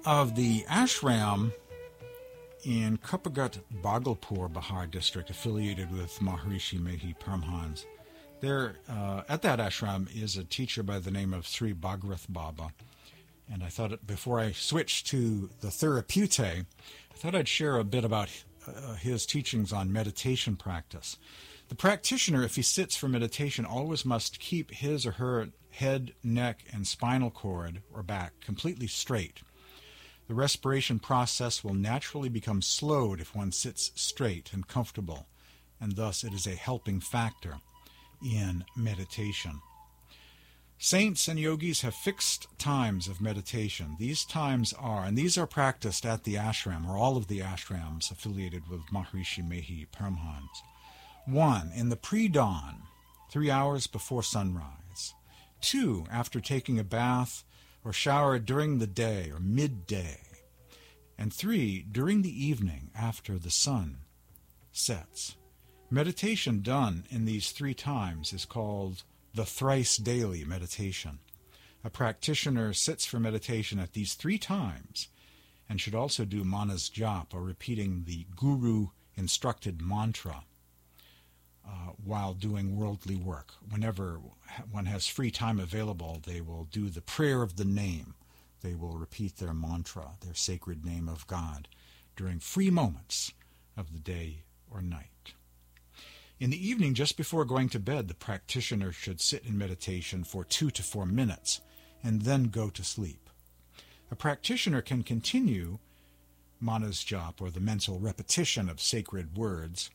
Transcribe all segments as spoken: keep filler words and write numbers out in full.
of the ashram in Kupagat Bhagalpur, Bihar district, affiliated with Maharishi Mehi Paramhans. There, uh, at that ashram is a teacher by the name of Sri Bhagarath Baba. And I thought, it, before I switch to the Therapute, I thought I'd share a bit about uh, his teachings on meditation practice. The practitioner, if he sits for meditation, always must keep his or her head, neck, and spinal cord, or back, completely straight. The respiration process will naturally become slowed if one sits straight and comfortable, and thus it is a helping factor in meditation. Saints and yogis have fixed times of meditation. These times are, and these are practiced at the ashram, or all of the ashrams affiliated with Maharishi Mehi Paramhans. One, in the pre-dawn, three hours before sunrise. Two, after taking a bath or shower during the day or midday. And three, during the evening after the sun sets. Meditation done in these three times is called the thrice daily meditation. A practitioner sits for meditation at these three times and should also do manas jap, or repeating the guru-instructed mantra uh, while doing worldly work. Whenever one has free time available, they will do the prayer of the name. They will repeat their mantra, their sacred name of God, during free moments of the day or night. In the evening, just before going to bed, the practitioner should sit in meditation for two to four minutes and then go to sleep. A practitioner can continue manas jap, or the mental repetition of sacred words,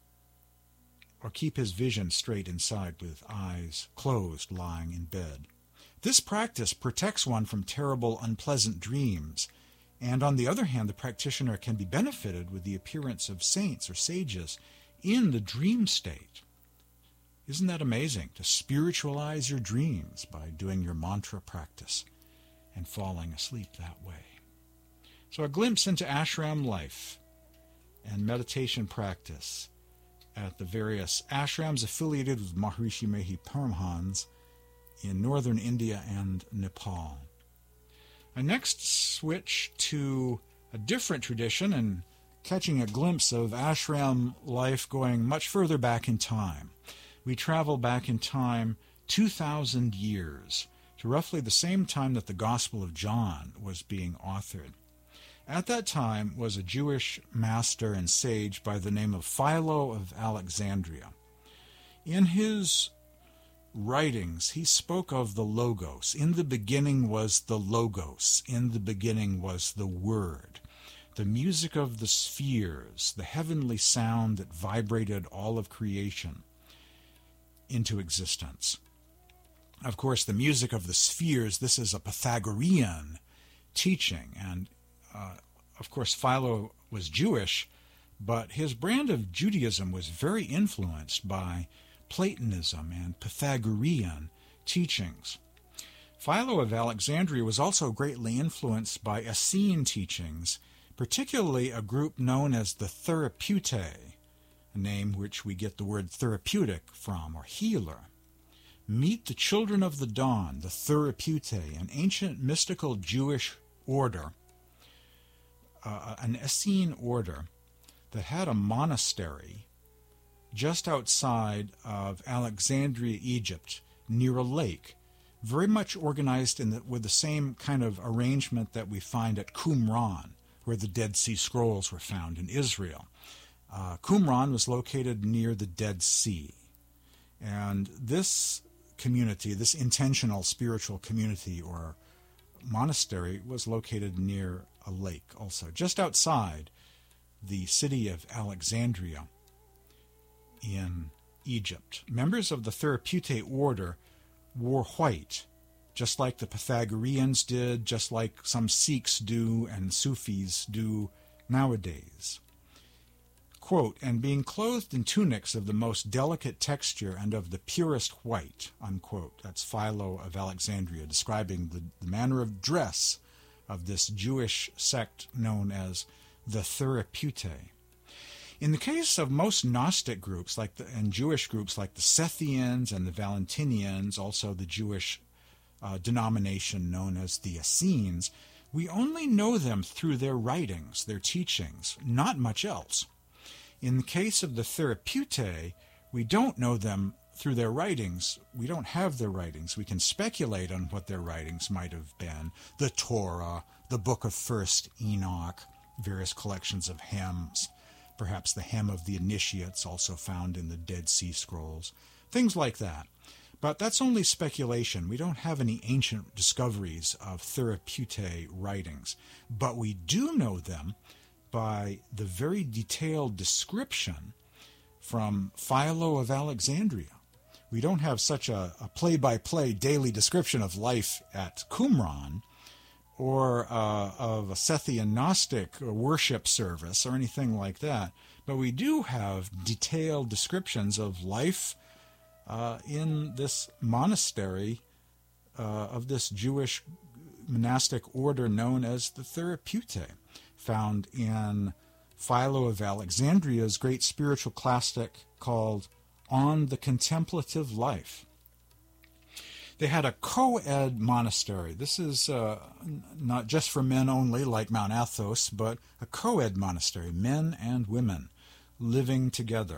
or keep his vision straight inside with eyes closed, lying in bed. This practice protects one from terrible, unpleasant dreams, and on the other hand, the practitioner can be benefited with the appearance of saints or sages in the dream state. Isn't that amazing, to spiritualize your dreams by doing your mantra practice and falling asleep that way? So a glimpse into ashram life and meditation practice at the various ashrams affiliated with Maharishi Mehi Paramhans in northern India and Nepal. I next switch to a different tradition and catching a glimpse of ashram life going much further back in time. We travel back in time two thousand years, to roughly the same time that the Gospel of John was being authored. At that time was a Jewish master and sage by the name of Philo of Alexandria. In his writings, he spoke of the Logos. In the beginning was the Logos. In the beginning was the Word. The music of the spheres, the heavenly sound that vibrated all of creation into existence. Of course, the music of the spheres, this is a Pythagorean teaching, and uh, of course Philo was Jewish, but his brand of Judaism was very influenced by Platonism and Pythagorean teachings. Philo of Alexandria was also greatly influenced by Essene teachings, particularly a group known as the Therapute, a name which we get the word therapeutic from, or healer. Meet the Children of the Dawn, the Therapute, an ancient mystical Jewish order, uh, an Essene order that had a monastery just outside of Alexandria, Egypt, near a lake, very much organized in the, with the same kind of arrangement that we find at Qumran, where the Dead Sea Scrolls were found in Israel. Uh, Qumran was located near the Dead Sea. And this community, this intentional spiritual community or monastery, was located near a lake also, just outside the city of Alexandria in Egypt. Members of the Therapute order wore white, just like the Pythagoreans did, just like some Sikhs do and Sufis do nowadays. Quote, and being clothed in tunics of the most delicate texture and of the purest white, unquote. That's Philo of Alexandria describing the, the manner of dress of this Jewish sect known as the Therapute. In the case of most Gnostic groups like the, and Jewish groups like the Sethians and the Valentinians, also the Jewish uh, denomination known as the Essenes, we only know them through their writings, their teachings, not much else. In the case of the Therapeutae, we don't know them through their writings. We don't have their writings. We can speculate on what their writings might have been. The Torah, the Book of First Enoch, various collections of hymns, perhaps the Hymn of the Initiates, also found in the Dead Sea Scrolls, things like that. But that's only speculation. We don't have any ancient discoveries of Therapeutae writings. But we do know them by the very detailed description from Philo of Alexandria. We don't have such a, a play-by-play daily description of life at Qumran, or uh, of a Sethian Gnostic worship service or anything like that. But we do have detailed descriptions of life uh, in this monastery uh, of this Jewish monastic order known as the Therapeutae, found in Philo of Alexandria's great spiritual classic called On the Contemplative Life. They had a co-ed monastery. This is uh, not just for men only, like Mount Athos, but a co-ed monastery, men and women living together.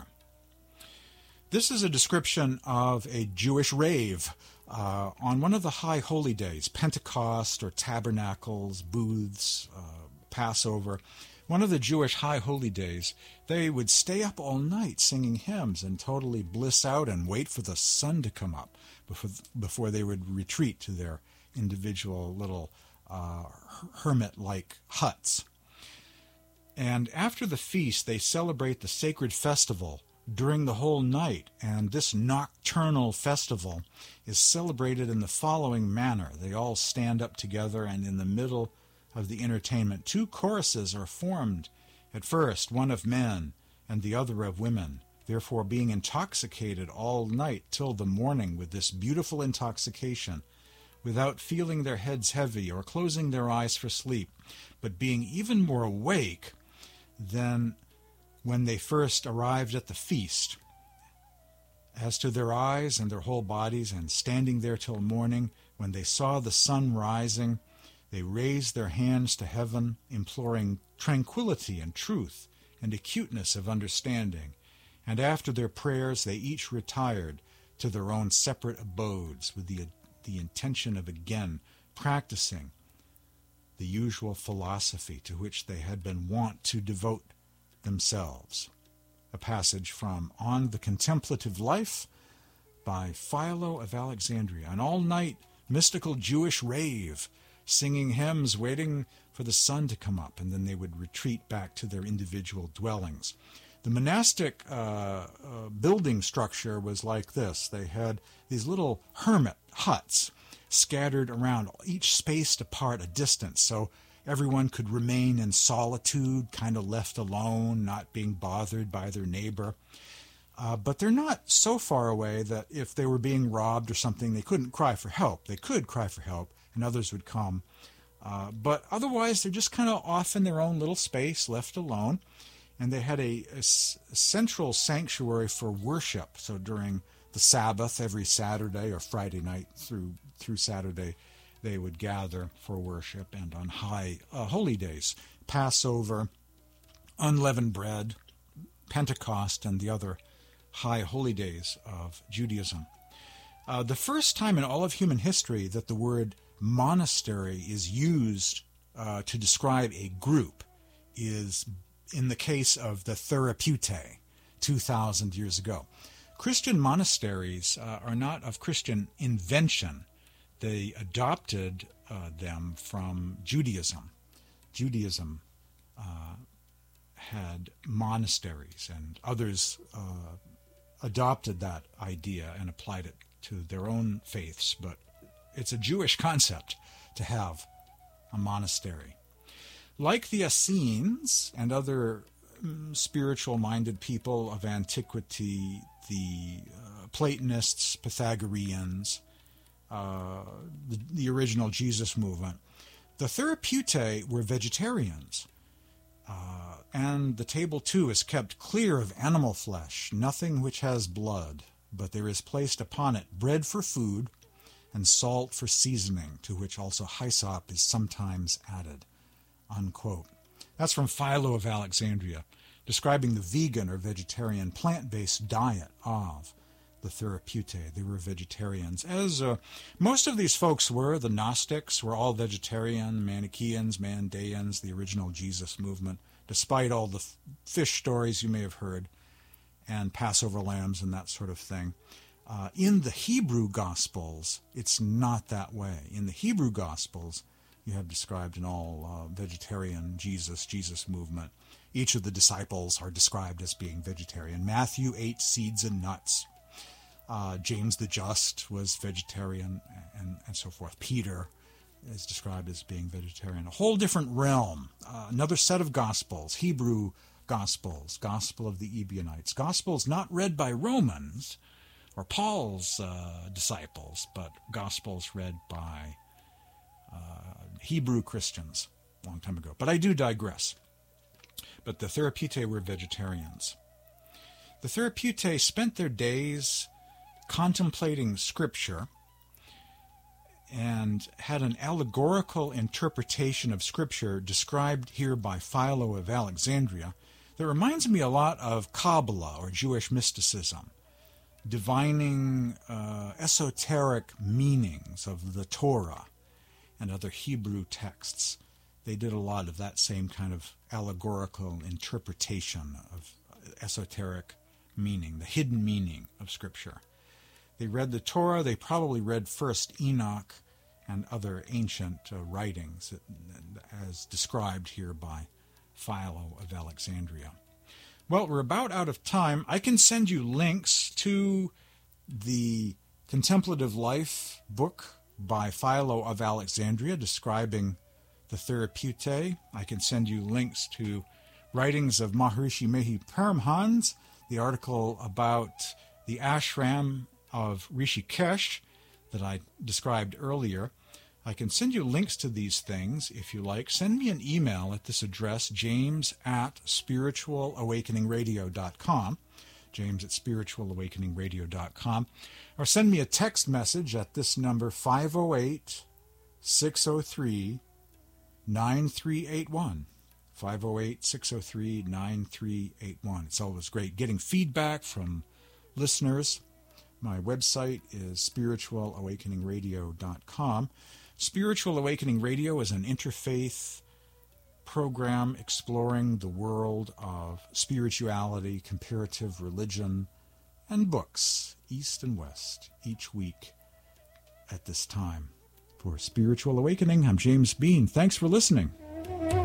This is a description of a Jewish rave uh, on one of the high holy days, Pentecost or Tabernacles, Booths, uh, Passover. One of the Jewish high holy days, they would stay up all night singing hymns and totally bliss out and wait for the sun to come up before, before they would retreat to their individual little uh, hermit-like huts. And after the feast, they celebrate the sacred festival during the whole night, and this nocturnal festival is celebrated in the following manner. They all stand up together, and in the middle of the entertainment, two choruses are formed. At first, one of men and the other of women, therefore being intoxicated all night till the morning with this beautiful intoxication, without feeling their heads heavy or closing their eyes for sleep, but being even more awake than when they first arrived at the feast. As to their eyes and their whole bodies, and standing there till morning, when they saw the sun rising, they raised their hands to heaven, imploring tranquility and truth and acuteness of understanding. And after their prayers they each retired to their own separate abodes with the, the intention of again practicing the usual philosophy to which they had been wont to devote themselves. A passage from On the Contemplative Life by Philo of Alexandria. An all-night mystical Jewish rave, singing hymns, waiting for the sun to come up, and then they would retreat back to their individual dwellings. The monastic uh, uh, building structure was like this. They had these little hermit huts scattered around, each spaced apart a distance, so everyone could remain in solitude, kind of left alone, not being bothered by their neighbor. Uh, but they're not so far away that if they were being robbed or something, they couldn't cry for help. They could cry for help, and others would come. Uh, but otherwise, they're just kind of off in their own little space, left alone. And they had a, a, a central sanctuary for worship. So during the Sabbath, every Saturday or Friday night through through Saturday, they would gather for worship. And on high uh, holy days, Passover, unleavened bread, Pentecost, and the other high holy days of Judaism. Uh, the first time in all of human history that the word monastery is used uh, to describe a group is in the case of the Therapeutae, two thousand years ago. Christian monasteries uh, are not of Christian invention. They adopted uh, them from Judaism. Judaism uh, had monasteries, and others uh, adopted that idea and applied it to their own faiths, but it's a Jewish concept to have a monastery. Like the Essenes and other um, spiritual-minded people of antiquity, the uh, Platonists, Pythagoreans, uh, the, the original Jesus movement, the Therapeutae were vegetarians. Uh, and the table, too, is kept clear of animal flesh, nothing which has blood, but there is placed upon it bread for food, and salt for seasoning, to which also hyssop is sometimes added." Unquote. That's from Philo of Alexandria, describing the vegan or vegetarian plant-based diet of the Therapeutae. They were vegetarians, as uh, most of these folks were. The Gnostics were all vegetarian, Manichaeans, Mandaeans, the original Jesus movement, despite all the f- fish stories you may have heard, and Passover lambs and that sort of thing. Uh, in the Hebrew Gospels, it's not that way. In the Hebrew Gospels, you have described an all-vegetarian uh, Jesus, Jesus movement. Each of the disciples are described as being vegetarian. Matthew ate seeds and nuts. Uh, James the Just was vegetarian, and, and so forth. Peter is described as being vegetarian. A whole different realm. Uh, another set of Gospels, Hebrew Gospels, Gospel of the Ebionites. Gospels not read by Romans or Paul's uh, disciples, but Gospels read by uh, Hebrew Christians a long time ago. But I do digress. But the Therapeutae were vegetarians. The Therapeutae spent their days contemplating Scripture and had an allegorical interpretation of Scripture described here by Philo of Alexandria that reminds me a lot of Kabbalah or Jewish mysticism, divining uh, esoteric meanings of the Torah and other Hebrew texts. They did a lot of that same kind of allegorical interpretation of esoteric meaning, the hidden meaning of Scripture. They read the Torah. They probably read first Enoch and other ancient uh, writings as described here by Philo of Alexandria. Well, we're about out of time. I can send you links to the Contemplative Life book by Philo of Alexandria describing the Therapeutae. I can send you links to writings of Maharishi Mehi Paramhans, the article about the ashram of Rishikesh that I described earlier. I can send you links to these things if you like. Send me an email at this address, james at spiritual awakening radio dot com, james at spiritual awakening radio dot com, or send me a text message at this number, five oh eight, six oh three, nine three eight one, five oh eight, six oh three, nine three eight one. It's always great getting feedback from listeners. My website is spiritual awakening radio dot com. Spiritual Awakening Radio is an interfaith program exploring the world of spirituality, comparative religion, and books, East and West, each week at this time. For Spiritual Awakening, I'm James Bean. Thanks for listening.